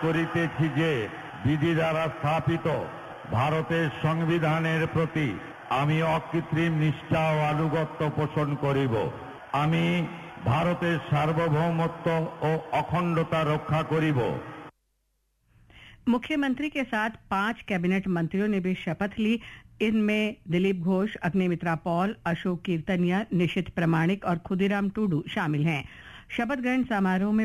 করিতেছি যে বিধি দ্বারা স্থাপিত ভারতের সংবিধানের প্রতি আমি অকৃত্রিম নিষ্ঠা ও আনুগত্য পোষণ করিব। আমি ভারতের সার্বভৌমত্ব ও अखंडता रक्षा करिब। मुख्यमंत्री के साथ 5 कैबिनेट मंत्रियों ने भी शपथ ली। इनमें दिलीप घोष, अग्निमित्रा पॉल, अशोक कीर्तनिया, निशित प्रमाणिक और खुदीराम टूडू शामिल हैं। शपथ ग्रहण समारोह में